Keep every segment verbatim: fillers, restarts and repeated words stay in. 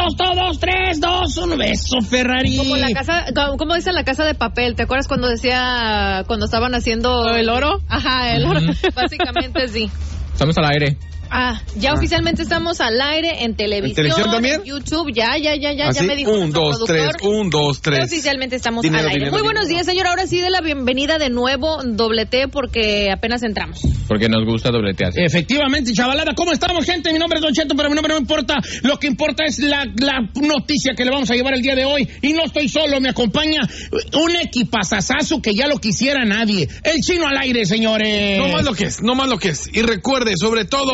Vámonos todos, tres, dos, uno, beso, Ferrari. Como la casa, como dice la Casa de Papel, ¿te acuerdas cuando decía, cuando estaban haciendo el oro? Ajá, el oro, básicamente sí. Estamos al aire. Ah, ya ah. oficialmente estamos al aire en televisión, ¿En televisión también? YouTube, ya, ya, ya, ya, ¿Ah, ya sí? me dijo Un, dos, productor, tres, un, dos, tres. que oficialmente estamos dinero, al aire. dinero, Muy dinero. buenos días, señor. Ahora sí de la bienvenida de nuevo, doble T, porque apenas entramos. Porque nos gusta dobletear. Efectivamente, chavalada, ¿cómo estamos, gente? Mi nombre es Don Cheto, pero mi nombre no importa. Lo que importa es la, la noticia que le vamos a llevar el día de hoy. Y no estoy solo, me acompaña un equipazazazo que ya lo quisiera nadie. El Chino al aire, señores. No más lo que es, no más lo que es. Y recuerde, sobre todo,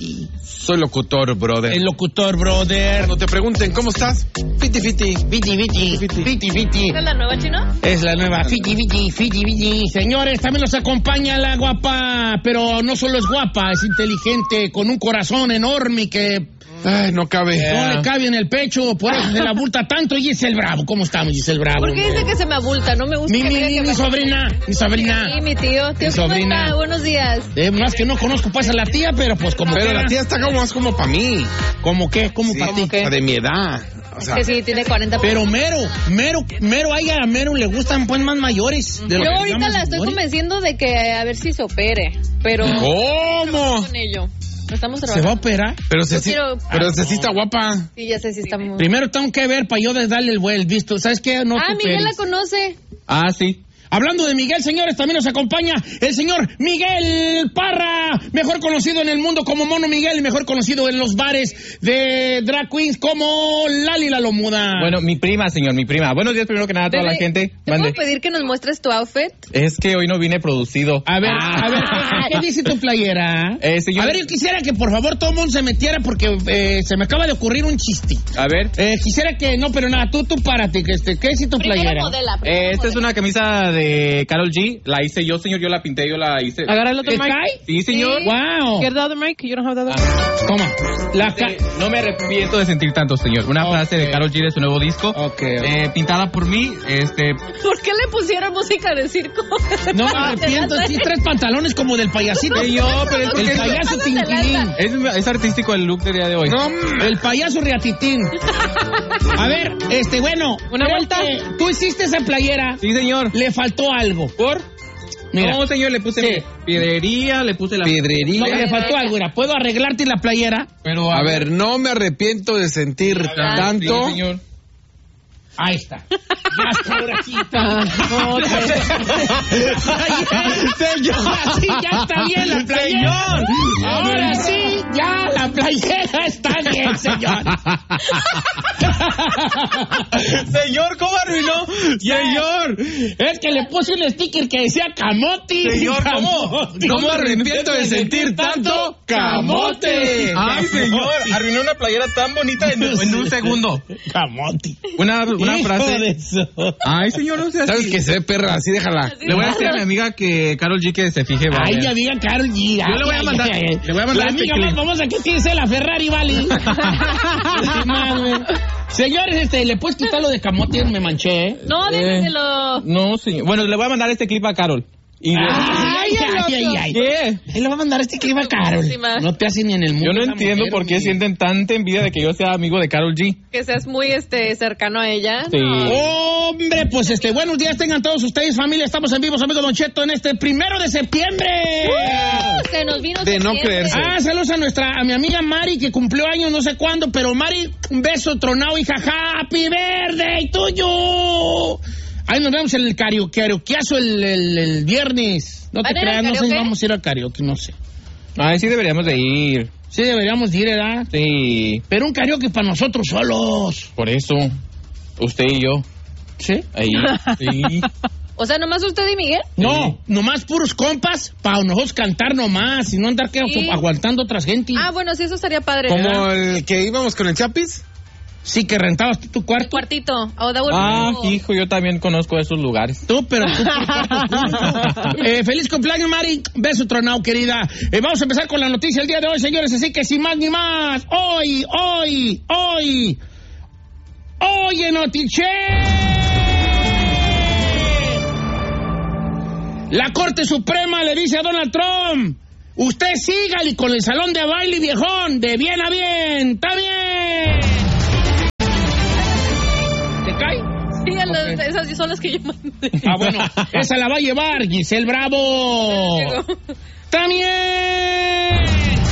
soy locutor, brother. El locutor, brother. Cuando te pregunten, ¿cómo estás? Fiti, fiti. Fiti, fiti, fiti, fiti. ¿Es la nueva, Chino? Es la nueva, fiti, fiti, fiti, fiti. Señores, también nos acompaña la guapa, pero no solo es guapa, es inteligente, con un corazón enorme que... Ay, no cabe. No le cabe en el pecho, por eso se la abulta tanto. Giselle Bravo, ¿cómo estamos, Giselle Bravo? ¿Por qué dice que se me abulta? No me gusta Mi, que mi, diga mi, que mi me sobrina, mi sobrina. Sí, mi tío. Tío, Mi ¿cómo sobrina. está? Buenos días. Eh, más que no conozco pues a la tía, pero pues como Pero que la tía está como más como para mí. ¿Cómo qué? ¿Cómo Sí, para ti? de mi edad. O sea, Es que sí, tiene cuarenta. Pero mero, mero, mero, a ella, a mero le gustan pues más mayores. De lo Yo que ahorita digamos la estoy mayores. convenciendo de que a ver si se opere, pero... ¿Cómo? Con ello. Estamos ¿Se trabajando. va a operar? Pero se Yo sí, quiero- pero se sí está guapa. Sí, ya sé si está muy... Primero tengo que ver para yo darle el buen visto. ¿Sabes qué? No Ah, te Miguel la operes. conoce. Ah, sí. Hablando de Miguel, señores, también nos acompaña el señor Miguel Parra, mejor conocido en el mundo como Mono Miguel y mejor conocido en los bares de drag queens como Lali la Lomuda. Bueno, mi prima, señor, mi prima. Buenos días primero que nada a toda Bebé, la gente. ¿te Mande. puedo pedir que nos muestres tu outfit? Es que hoy no vine producido. A ver, Ah. a ver, ¿qué, qué dice tu playera? Eh, señor- A ver, yo quisiera que por favor todo el mundo se metiera porque eh, se me acaba de ocurrir un chiste. A ver. Eh, quisiera que, no, pero nada, tú, tú párate, que este, ¿qué dice tu Primero playera? modela. primero Eh, esta es modela. una camisa de Karol G. La hice yo, señor. Yo la pinté, yo la hice. Agarra el otro ¿Te mic. cae? Sí, señor. Sí. Wow. Get the other mic. You don't have the other Ah. ¿Cómo? La ca- Eh, no me arrepiento de sentir tanto, señor. Una Ok. frase de Karol G de su nuevo disco. Ok, ok. Eh, pintada por mí. Este. ¿Por qué le pusieron música de circo? No me arrepiento, sí, tres pantalones como del payasito. Señor, pero es El porque es- payaso Pásate de Tintilín. lanza. Es, es artístico el look del día de hoy. No, El payaso Riatitín. A ver, este, bueno. Una creo vuelta. que Tú hiciste esa playera. Sí, señor. Le faltó algo. ¿Por? Mira. No, señor, le puse Sí. piedrería, le puse la... No, piedrería. le faltó algo. Mira, ¿puedo arreglarte la playera? Pero A ver, no me arrepiento de sentir tanto. Sí, señor. Ahí está. Ya está, ahora sí está. Señor. Ahora sí, ya está bien la playera. Ahora sí, ya la playera está bien, señor. Señor, ¿cómo arruinó? Señor, es que le puse un sticker que decía camote. Señor, ¿cómo? Camote. No me arrepiento de sentir tanto camote. Ay, señor, arruinó una playera tan bonita en, en un segundo. Camote. Una, una Hijo frase. de eso. Ay, señor, no sea ¿Sabes así. que se ve perra? Así déjala. Le voy a decir a mi amiga que Karol G que se fije. va a Ay, ver. mi amiga Karol G. Yo le voy a Ay, mandar- ay, ay. le voy a mandar La este amiga clip. más famosa que tiene es la Ferrari, vale. Madre. Señores, este, ¿le puedes quitar lo de camote? Me manché, ¿eh? No, déjenselo. No, señor. Bueno, le voy a mandar este clip a Karol. Y Ay, ay, ay, ay. ¿Qué? Él le va a mandar este clip a Karol. Sí, ma. No te hace ni en el mundo. Yo no esa entiendo mujer, por qué güey. sienten tanta envidia de que yo sea amigo de Karol G. Que seas muy este cercano a ella. Sí. Hombre, pues este, buenos días tengan todos ustedes, familia. Estamos en vivo, amigo Don Cheto, en este primero de septiembre. Uh, se nos vino De no septiembre. creerse. Ah, saludos a nuestra, a mi amiga Mari, que cumplió años no sé cuándo, pero Mari, un beso tronado, hija, happy birthday tuyo. Ahí nos vemos en el karaoke, karaokeazo el, el, el viernes. No te ¿Van a ir creas, al no sé si karaoke? vamos a ir al karaoke, no sé. Ay, sí deberíamos de ir. Sí deberíamos ir, ¿verdad? Sí. Pero un karaoke para nosotros solos. Por eso. Usted y yo. ¿Sí? Ahí. Sí. O sea, nomás usted y Miguel. No, nomás puros compas, para nosotros cantar nomás y no andar que, Sí. aguantando otras gente. Ah, bueno, sí, eso estaría padre. Como el que íbamos con el Chapis. Sí, que rentabas tú tu cuarto. Cuartito. O da Ah, hijo, yo también conozco esos lugares. Tú, pero tú. tu cuarto público. eh, feliz cumpleaños, Mari. Beso tronado, querida. Eh, vamos a empezar con la noticia el día de hoy, señores. Así que sin más ni más. Hoy, hoy, hoy. Hoy en Notiche. La Corte Suprema le dice a Donald Trump: usted sígale con el salón de baile, viejón, de bien a bien. ¡Está bien! esas son las que yo mandé. Ah, bueno, esa la va a llevar Giselle Bravo. También.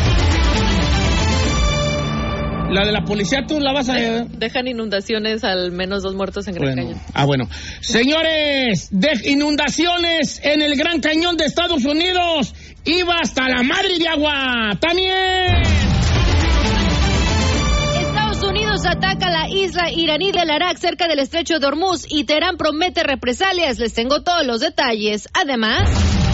La de la policía, ¿tú la vas a...? De- dejan inundaciones, al menos dos muertos en Gran Bueno. Cañón. Ah, bueno. Señores, de inundaciones en el Gran Cañón de Estados Unidos. Iba hasta la madre de agua. También. Estados Unidos ataca la isla iraní del Arak cerca del estrecho de Hormuz y Teherán promete represalias. Les tengo todos los detalles. Además...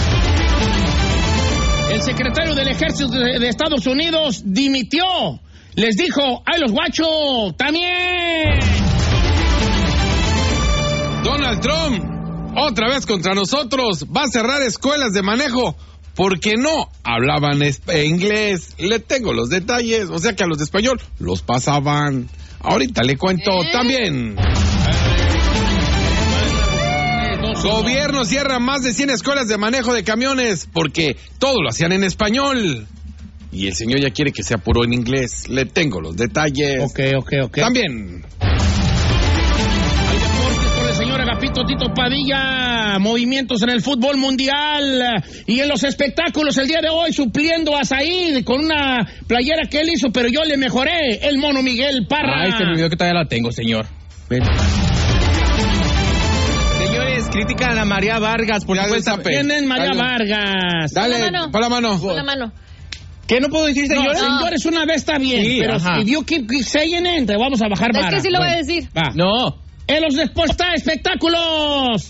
El secretario del Ejército de, de Estados Unidos dimitió. Les dijo, ¡ay, los guachos! ¡También! Donald Trump, otra vez contra nosotros, va a cerrar escuelas de manejo porque no hablaban es- eh, inglés. Le tengo los detalles, o sea que a los de español los pasaban. Ahorita le cuento ¿Eh? también. Gobierno cierra más de cien escuelas de manejo de camiones porque todo lo hacían en español. Y el señor ya quiere que sea puro en inglés. Le tengo los detalles. Ok, ok, ok. También. Hay deportes con el señor Agapito Tito Padilla. Movimientos en el fútbol mundial. Y en los espectáculos el día de hoy supliendo a Said con una playera que él hizo, pero yo le mejoré. El mono Miguel Parra. Ay, se me olvidó que todavía la tengo, señor. Señores, critican a María Vargas por Ya supuesta... destape. ¿Quién es María Dale. Vargas? Dale, Con la mano. pon la mano. Con la mano. ¿Qué no puedo decir, No, señores? señores, una vez está bien, Sí, pero ajá. if you keep saying it, te vamos a bajar Es vara. que sí lo voy a Bueno, decir. va. No. En los después está espectáculos.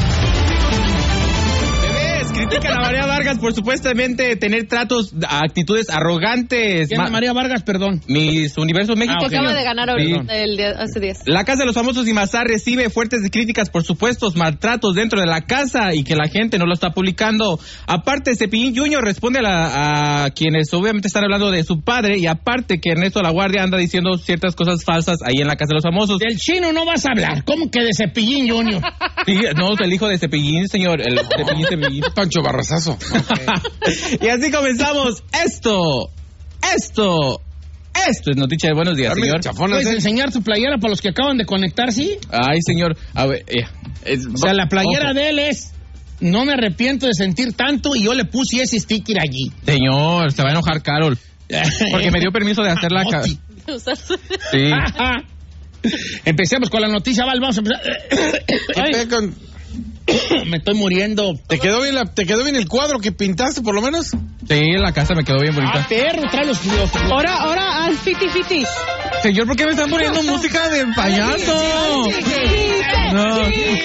Bebés, critican a María Vargas por supuestamente tener tratos, actitudes arrogantes. ¿Quién es Ma- María Vargas? Perdón. Mis Universo México, Ah, ok. Acaba señor. de ganar Sí. ahorita, el día, hace días. La Casa de los Famosos y Mazar recibe fuertes críticas por supuestos maltratos dentro de la casa y que la gente no lo está publicando. Aparte, Cepillín Junior responde a, la- a quienes obviamente están hablando de su padre y aparte que Ernesto La Guardia anda diciendo ciertas cosas falsas ahí en la Casa de los Famosos. Del chino no vas a hablar. ¿Cómo que de Cepillín Junior? Sí, no, el hijo de Cepillín, señor, el Cepillín Cepillín. Pancho Barrazazo. Y así comenzamos. Esto, esto, esto es noticia de buenos días, Dame señor. chafonas, ¿Puedes eh. enseñar tu playera para los que acaban de conectar, sí? Ay, señor, a ver, eh, es- O sea, la playera ojo. de él es... No me arrepiento de sentir tanto y yo le puse ese sticker allí. Señor, se va a enojar Carol. Porque me dio permiso de hacer la... ca- Oti. Sí. Empecemos con la noticia, Val. Vamos a empezar. ¿Qué Ay, pe- con- me estoy muriendo. ¿Te quedó bien la, te quedó bien el cuadro que pintaste, por lo menos? Sí, la casa me quedó bien Ah, bonita. perro, trae los... los- Ahora, ahora, al fiti fiti. Señor, ¿por qué me están poniendo música de payaso? No.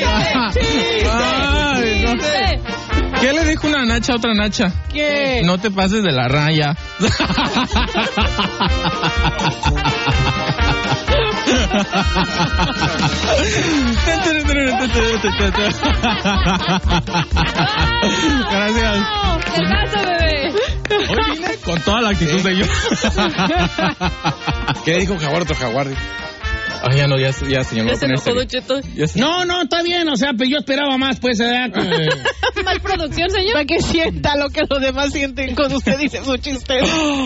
Ay, no. ¿Qué le dijo una nacha a otra nacha? ¿Qué? No te pases de la raya. Gracias. ¡El gato, bebé! Hoy vine con toda la actitud, señor. ¿Qué dijo jaguar otro jaguar? Ay, ya no, ya, ya señor. Ya voy a se poner enojó, serio. Don Cheto. Ya se- No, no, está bien, o sea, pero yo esperaba más, pues, ¿verdad? Que- Mal producción, señor. Para que sienta lo que los demás sienten cuando usted dice su chiste.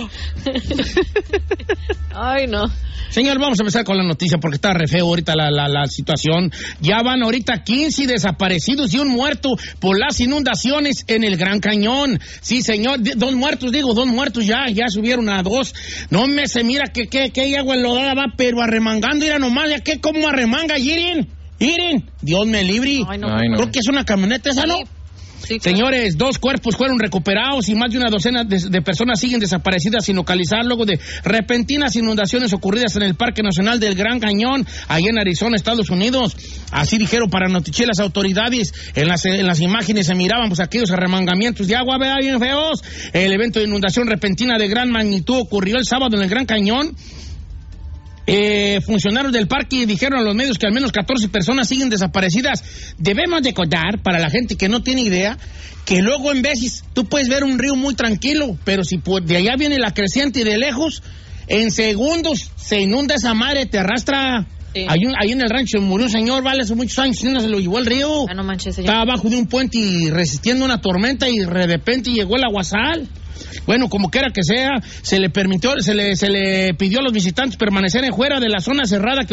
Ay, no. Señor, vamos a empezar con la noticia porque está re feo ahorita la, la, la situación. Ya van ahorita quince desaparecidos y un muerto por las inundaciones en el Gran Cañón. Sí, señor, di- dos muertos, digo, dos muertos ya, ya subieron a dos. No me se mira que, que, que hay agua enlodada, va, pero arremangando, mira nomás, ya que como arremanga, Irin, Irin, Dios me libre. Ay, no. Ay, no. Creo que es una camioneta esa, ¿no? Sí, claro. Señores, dos cuerpos fueron recuperados y más de una docena de, de personas siguen desaparecidas sin localizar luego de repentinas inundaciones ocurridas en el Parque Nacional del Gran Cañón, allá en Arizona, Estados Unidos. Así dijeron para Notiche las autoridades. En las, en las imágenes se miraban pues aquellos arremangamientos de agua, vea, bien feos. El evento de inundación repentina de gran magnitud ocurrió el sábado en el Gran Cañón. Eh, funcionarios del parque dijeron a los medios que al menos catorce personas siguen desaparecidas. Debemos de contar, para la gente que no tiene idea, que luego en veces tú puedes ver un río muy tranquilo, pero si por- de allá viene la creciente y de lejos, en segundos se inunda esa madre, te arrastra. Sí. Ahí, un- ahí en el rancho murió un señor, vale, hace muchos años, y no se lo llevó el río. Ah, no manches, señor. Estaba abajo de un puente y resistiendo una tormenta y de repente llegó el aguasal. Bueno, como quiera que sea, se le permitió, se le, se le pidió a los visitantes permanecer en fuera de la zona cerrada que